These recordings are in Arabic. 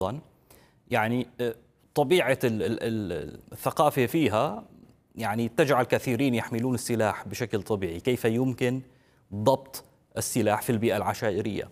يعني طبيعة الثقافة فيها يعني تجعل كثيرين يحملون السلاح بشكل طبيعي. كيف يمكن ضبط السلاح في البيئة العشائرية؟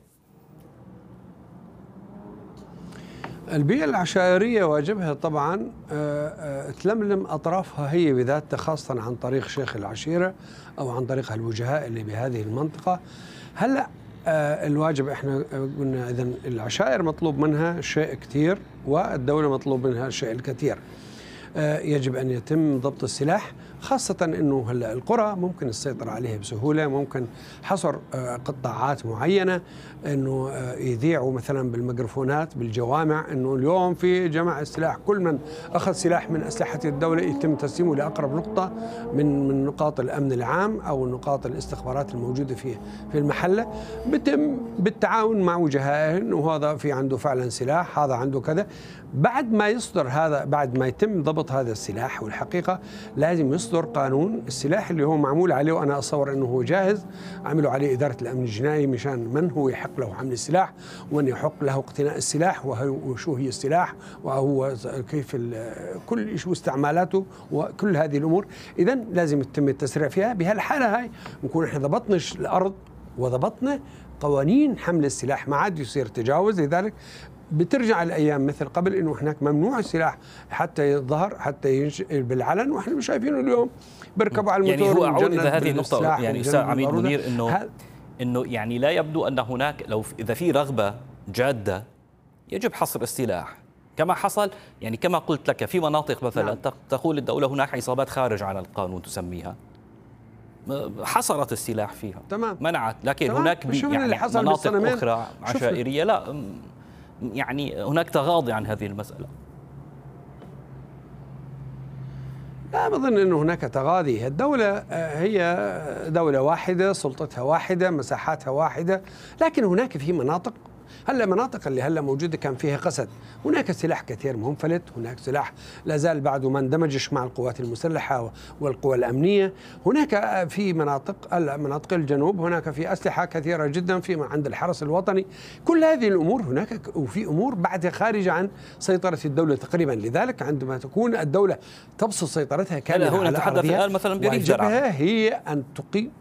البيئة العشائرية واجبها طبعا تلملم أطرافها هي بذاتها، خاصة عن طريق شيخ العشيرة أو عن طريق الوجهاء اللي بهذه المنطقة. هلأ الواجب احنا قلنا إذن العشائر مطلوب منها شيء كثير والدولة مطلوب منها الشيء الكثير. يجب أن يتم ضبط السلاح، خاصة أنه هلا القرى ممكن السيطرة عليها بسهولة، ممكن حصر قطاعات معينة، أنه يذيعوا مثلا بالميكروفونات بالجوامع أنه اليوم في جمع السلاح، كل من أخذ سلاح من أسلحة الدولة يتم تسليمه لأقرب نقطة من نقاط الأمن العام أو نقاط الاستخبارات الموجودة في المحلة، بتم بالتعاون مع وجهائه أنه هذا في عنده فعلا سلاح، هذا عنده كذا. بعد ما يصدر هذا، بعد ما يتم ضبط هذا السلاح، والحقيقة لازم يصدر قانون السلاح اللي هو معمول عليه، وأنا أتصور أنه هو جاهز، عملوا عليه إدارة الأمن الجنائي مشان من هو يحق له حمل السلاح ومن يحق له اقتناء السلاح وشو هي السلاح وهو كيف كل شو استعمالاته وكل هذه الأمور. إذن لازم يتم التسريع فيها. بهالحالة هاي نكون احنا ضبطنا الأرض وضبطنا قوانين حمل السلاح، ما عاد يصير تجاوز. لذلك بترجع الايام مثل قبل، انه هناك ممنوع السلاح حتى يظهر، حتى ينشئ بالعلن، واحنا مش شايفينه اليوم بيركبوا على الموتور. يعني هو اعود الى هذه النقطه يعني استاذ عميد منير، انه يعني لا يبدو ان هناك، لو اذا في رغبه جاده يجب حصر السلاح كما حصل. يعني كما قلت لك في مناطق مثلا تقول الدوله هناك عصابات خارج عن القانون تسميها، حصرت السلاح فيها، تمام، منعت. لكن تمام. هناك يعني مناطق اخرى عشائريه لا، يعني هناك تغاضي عن هذه المسألة. لا بظن أنه هناك تغاضي. الدولة هي دولة واحدة، سلطتها واحدة، مساحاتها واحدة، لكن هناك في مناطق، هلا مناطق اللي هلا موجودة كان فيها قسد، هناك سلاح كثير منفلت، هناك سلاح لا زال بعده ما اندمجش مع القوات المسلحة والقوى الأمنية. هناك في مناطق الجنوب هناك في أسلحة كثيرة جدا في عند الحرس الوطني. كل هذه الأمور هناك، وفي أمور بعدها خارجة عن سيطرة الدولة تقريبا. لذلك عندما تكون الدولة تبسط سيطرتها كاملة على أرضها، الآن مثلا بريف درعا، هي أن تقيم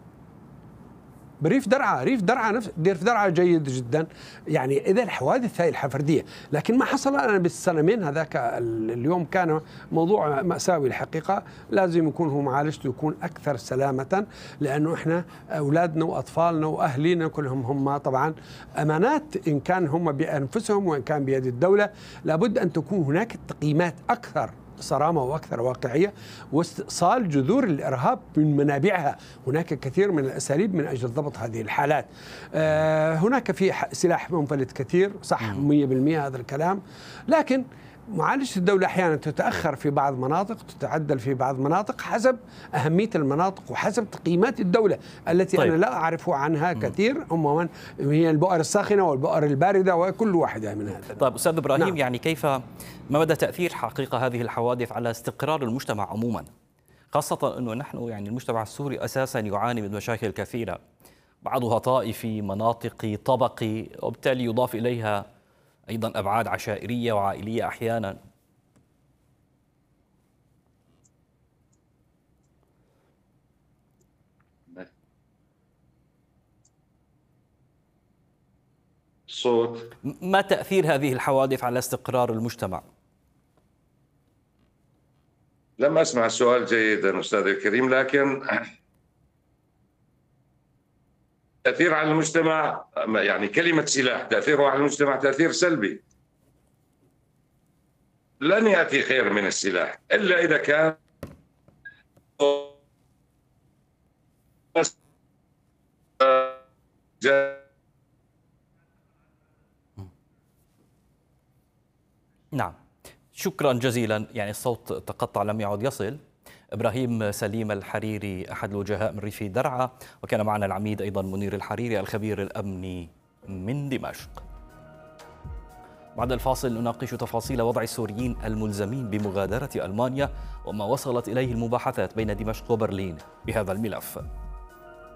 بريف درعا. ريف درعا جيد جدا. يعني إذا الحوادث هاي الحفردية، لكن ما حصل أنا بالسنمين هذاك اليوم كان موضوع مأساوي الحقيقة. لازم يكون هو معالجته يكون أكثر سلامة، لأنه إحنا أولادنا وأطفالنا وأهلينا كلهم هم طبعا أمانات، إن كان هم بأنفسهم وإن كان بيد الدولة. لابد أن تكون هناك تقييمات أكثر صرامة وأكثر واقعية، واستئصال جذور الإرهاب من منابعها. هناك كثير من الأساليب من أجل ضبط هذه الحالات. هناك في سلاح منفلت كثير، صح 100% هذا الكلام، لكن معالجة الدولة أحيانا تتأخر في بعض المناطق، تتعدل في بعض المناطق حسب أهمية المناطق وحسب تقييمات الدولة التي طيب. أنا لا أعرف عنها كثير، هي البؤر الساخنة والبؤر الباردة وكل واحدة من هذا. طيب أستاذ إبراهيم، يعني كيف، ما مدى تأثير حقيقة هذه الحوادث على استقرار المجتمع عموما، خاصة أنه نحن يعني المجتمع السوري أساسا يعاني من مشاكل كثيرة، بعضها طائفي، مناطقي، طبقي، وبالتالي يضاف إليها أيضا أبعاد عشائرية وعائلية أحيانا. صوت. ما تأثير هذه الحوادث على استقرار المجتمع؟ لم أسمع السؤال جيدا أستاذ الكريم، لكن تأثير على المجتمع، يعني كلمة سلاح تأثيره على المجتمع تأثير سلبي. لن يأتي خير من السلاح إلا إذا كان نعم، شكرا جزيلا. يعني الصوت تقطع لم يعد يصل. إبراهيم سليم الحريري أحد الوجهاء من ريف درعا، وكان معنا العميد أيضا منير الحريري الخبير الأمني من دمشق. بعد الفاصل نناقش تفاصيل وضع السوريين الملزمين بمغادرة ألمانيا وما وصلت إليه المباحثات بين دمشق وبرلين بهذا الملف.